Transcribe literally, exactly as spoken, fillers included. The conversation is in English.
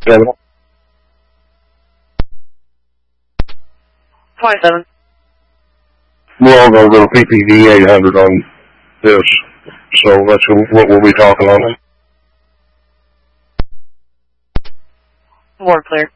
Seven. twenty-seven. We're all going to go P P D eight hundred on this, so that's what we'll be talking on. More clear.